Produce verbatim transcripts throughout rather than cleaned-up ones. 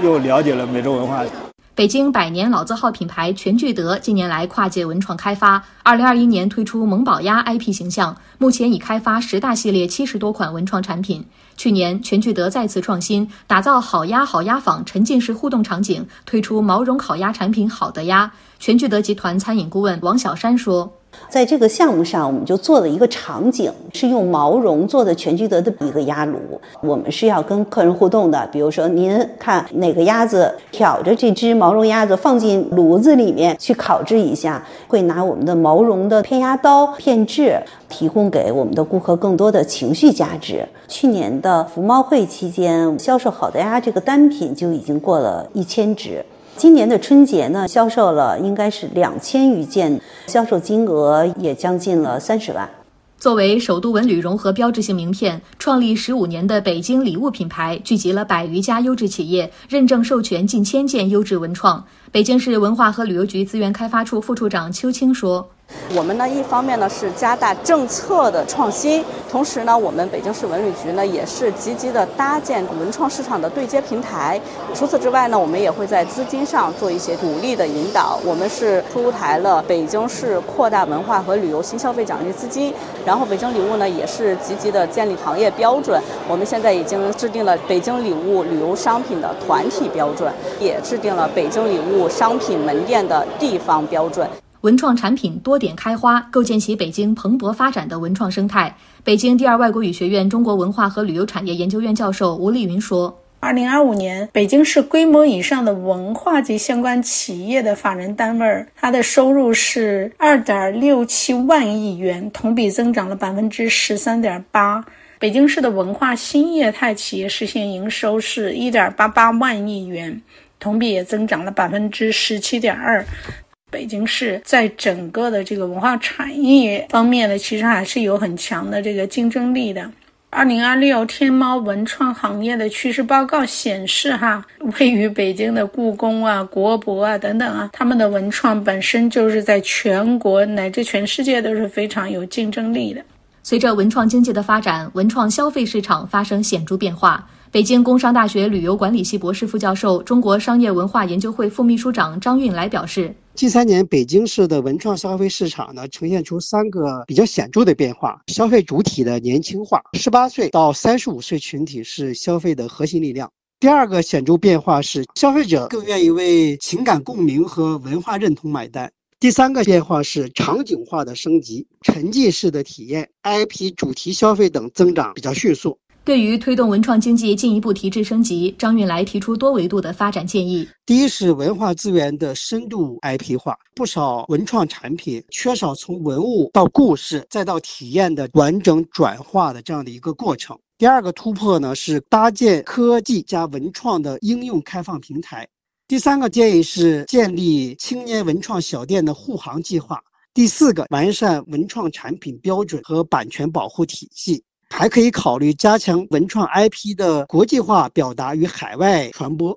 又了解了美洲文化。 北京百年老字号品牌全聚德近年来跨界文创开发，二零二一年推出萌宝鸭 I P 形象，目前已开发十大系列七十多款文创产品。去年，全聚德再次创新，打造好鸭好鸭坊沉浸式互动场景，推出毛绒烤鸭产品好的鸭。全聚德集团餐饮顾问王小山说， 在这个项目上，我们就做了一个场景，是用毛绒做的全聚德的一个鸭炉。我们是要跟客人互动的，比如说您看哪个鸭子挑着这只毛绒鸭子放进炉子里面去烤制一下，会拿我们的毛绒的片鸭刀片制，提供给我们的顾客更多的情绪价值。去年的服贸会期间，销售好的鸭这个单品就已经过了一千只。今年的春节呢，销售了应该是两千余件，销售金额也将近了三十万。 作为首都文旅融合标志性名片，创立十五年的北京礼物品牌聚集了百余家优质企业，认证授权近千件优质文创。北京市文化和旅游局资源开发处副处长邱青说， 我们呢，一方面呢是加大政策的创新，同时呢，我们北京市文旅局呢也是积极的搭建文创市场的对接平台。除此之外呢，我们也会在资金上做一些鼓励的引导。我们是出台了北京市扩大文化和旅游新消费奖励资金，然后北京礼物呢也是积极的建立行业标准。我们现在已经制定了北京礼物旅游商品的团体标准，也制定了北京礼物商品门店的地方标准。 文创产品多点开花，构建起北京蓬勃发展的文创生态。北京第二外国语学院中国文化和旅游产业研究院教授吴丽云说， 二零二五年，北京市规模以上的文化及相关企业的法人单位，它的收入是二点六七万亿元，同比增长了百分之十三点八。北京市的文化新业态企业实现营收是一点八八万亿元，同比也增长了百分之十七点二。北京市在整个的这个文化产业方面呢，其实还是有很强的这个竞争力的。二零二六天猫文创行业的趋势报告显示哈，位于北京的故宫啊、国博啊等等啊，他们的文创本身就是在全国乃至全世界都是非常有竞争力的。 随着文创经济的发展，文创消费市场发生显著变化。北京工商大学旅游管理系博士副教授、中国商业文化研究会副秘书长张运来表示， 近三年北京市的文创消费市场呢，呈现出三个比较显著的变化。消费主体的年轻化，十八岁到三十五岁群体是消费的核心力量。第二个显著变化是消费者更愿意为情感共鸣和文化认同买单。第三个变化是场景化的升级，沉浸式的体验、I P 主题消费等增长比较迅速。 对于推动文创经济进一步提质升级，张运来提出多维度的发展建议。 第一是文化资源的深度 I P 化，不少文创产品缺少从文物到故事再到体验的完整转化的这样的一个过程。第二个突破呢是搭建科技加文创的应用开放平台。第三个建议是建立青年文创小店的护航计划。第四个，完善文创产品标准和版权保护体系。还可以考虑加强文创 I P 的国际化表达与海外传播。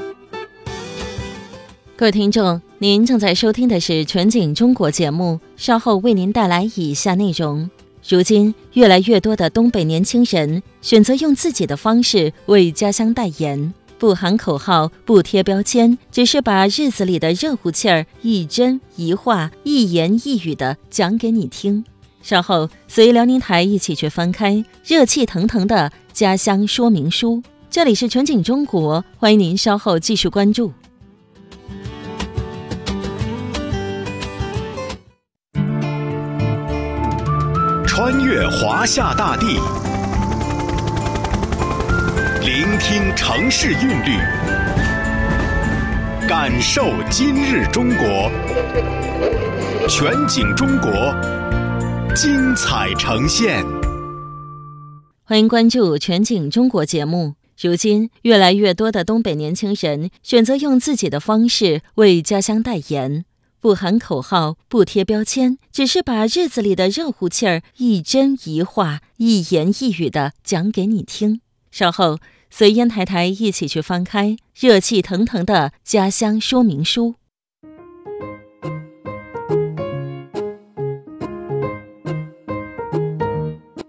各位听众，您正在收听的是全景中国节目，稍后为您带来以下内容。如今，越来越多的东北年轻人选择用自己的方式为家乡代言，不喊口号，不贴标签，只是把日子里的热乎气儿一针一话、一言一语的讲给你听。稍后随辽宁台一起去翻开热气腾腾的家乡说明书。这里是全景中国，欢迎您稍后继续关注。 穿越华夏大地，聆听城市韵律，感受今日中国。全景中国，精彩呈现。 欢迎关注全景中国节目。如今，越来越多的东北年轻人选择用自己的方式为家乡代言，不喊口号，不贴标签，只是把日子里的热乎气儿一针一话、一言一语的讲给你听。稍后随烟台台一起去翻开热气腾腾的家乡说明书。 今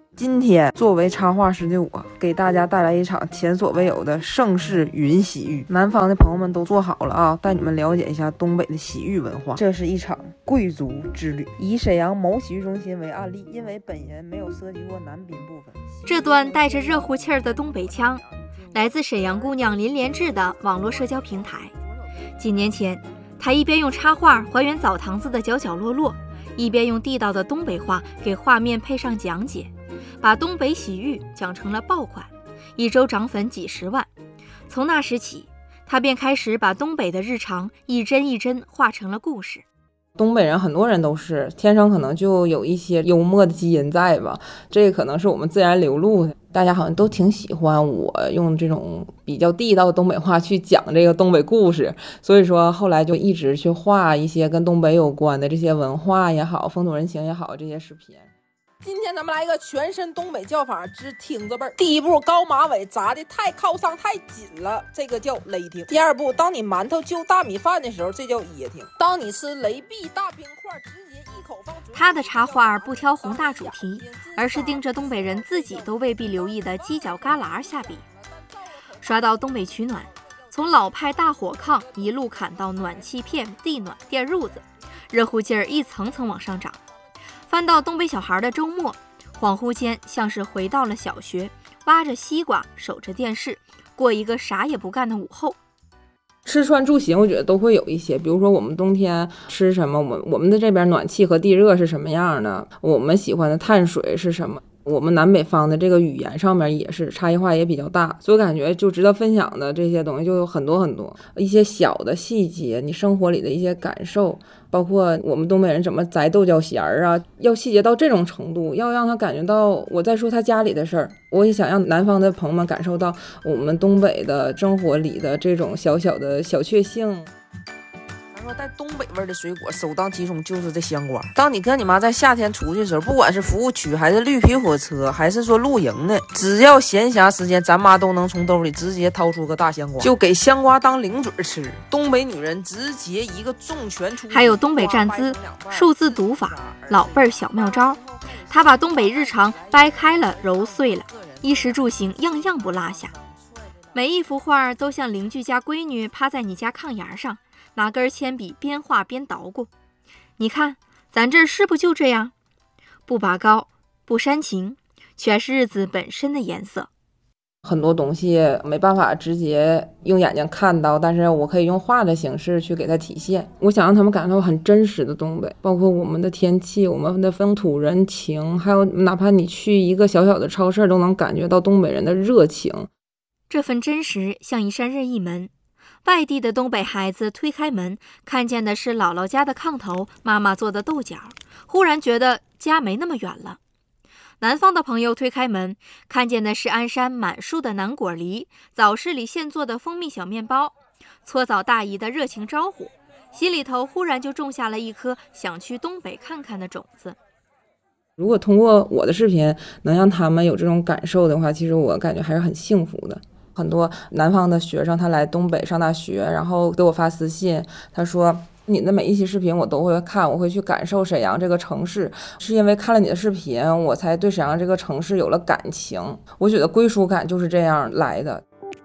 天作为插画师的我，给大家带来一场前所未有的盛世云洗浴。南方的朋友们都坐好了啊，带你们了解一下东北的洗浴文化。这是一场贵族之旅，以沈阳某洗浴中心为案例，因为本人没有涉及过男宾部分。 这段带着热乎气儿的东北腔，来自沈阳姑娘林连志的网络社交平台。几年前，她一边用插画还原澡堂子的角角落落，一边用地道的东北话给画面配上讲解，把东北洗浴讲成了爆款，一周涨粉几十万。从那时起，他便开始把东北的日常一帧一帧画成了故事。 东北人很多人都是天生可能就有一些幽默的基因在吧，这可能是我们自然流露的。大家好像都挺喜欢我用这种比较地道的东北话去讲这个东北故事，所以说后来就一直去画一些跟东北有关的这些文化也好，风土人情也好，这些视频。 今天咱们来一个全身东北叫法之挺字辈儿。第一步，高马尾扎的太靠上太紧了，这个叫勒挺。第二步，当你馒头就大米饭的时候，这叫噎挺。当你吃雷碧大冰块，直接一口放嘴。 他的插画不挑宏大主题，而是盯着东北人自己都未必留意的犄角旮旯下笔。刷到东北取暖，从老派大火炕一路砍到暖气片、地暖、电褥子，热乎劲儿一层层往上涨。翻到东北小孩的周末，恍惚间像是回到了小学，挖着西瓜，守着电视，过一个啥也不干的午后。 吃穿住行我觉得都会有一些，比如说我们冬天吃什么，我们我们的这边暖气和地热是什么样的，我们喜欢的碳水是什么，我们南北方的这个语言上面也是差异化也比较大，所以我感觉就值得分享的这些东西就有很多很多，一些小的细节，你生活里的一些感受，包括我们东北人怎么摘豆角弦儿啊，要细节到这种程度，要让他感觉到我在说他家里的事儿。我也想让南方的朋友们感受到我们东北的生活里的这种小小的小确幸。 咱说带东北味的水果首当其冲就是这香瓜。当你跟你妈在夏天出去的时候，不管是服务区还是绿皮火车还是说露营的，只要闲暇时间，咱妈都能从兜里直接掏出个大香瓜，就给香瓜当零嘴吃。东北女人直接一个重拳出击。 还有东北站姿、数字读法、老辈儿小妙招，她把东北日常掰开了揉碎了，衣食住行样样不落下。每一幅画都像邻居家闺女趴在你家炕沿上，拿根铅笔边画边捣鼓。你看咱这是不就这样，不拔高不煽情，全是日子本身的颜色。 很多东西没办法直接用眼睛看到，但是我可以用画的形式去给它体现。我想让他们感到很真实的东北，包括我们的天气，我们的风土人情，还有哪怕你去一个小小的超市都能感觉到东北人的热情。 这份真实像一扇任意门，外地的东北孩子推开门，看见的是姥姥家的炕头，妈妈做的豆角，忽然觉得家没那么远了。南方的朋友推开门，看见的是鞍山满树的南果梨，早市里现做的蜂蜜小面包，搓澡大姨的热情招呼，心里头忽然就种下了一颗想去东北看看的种子。 如果通过我的视频能让他们有这种感受的话，其实我感觉还是很幸福的。很多南方的学生他来东北上大学，然后给我发私信，他说你的每一期视频我都会看，我会去感受沈阳这个城市，是因为看了你的视频我才对沈阳这个城市有了感情。我觉得归属感就是这样来的。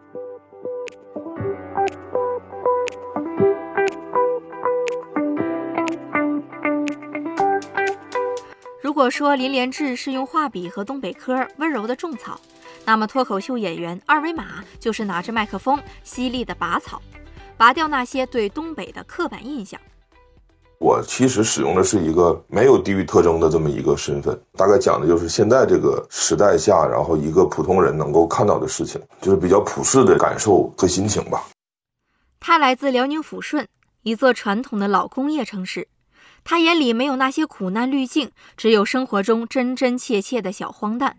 如果说林连志是用画笔和东北嗑温柔的种草，那么脱口秀演员二维码就是拿着麦克风犀利的拔草，拔掉那些对东北的刻板印象。 我其实使用的是一个没有地域特征的这么一个身份，大概讲的就是现在这个时代下，然后一个普通人能够看到的事情，就是比较普世的感受和心情吧。 他来自辽宁抚顺，一座传统的老工业城市，他眼里没有那些苦难滤镜，只有生活中真真切切的小荒诞。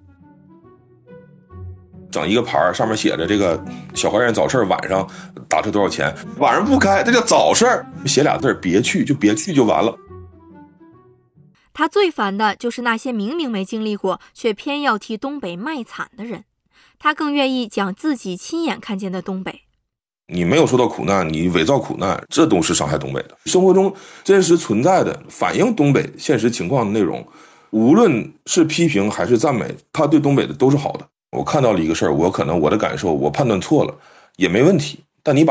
整一个牌上面写着这个小花园早市晚上打车多少钱，晚上不开，这叫早市，写俩字别去，就别去就完了。 他最烦的就是那些明明没经历过却偏要替东北卖惨的人，他更愿意讲自己亲眼看见的东北。 你没有受到苦难，你伪造苦难，这都是伤害东北的。生活中真实存在的反映东北现实情况的内容， 无论是批评还是赞美，他对东北的都是好的。我看到了一个事儿，我可能我的感受我判断错了也没问题，但你把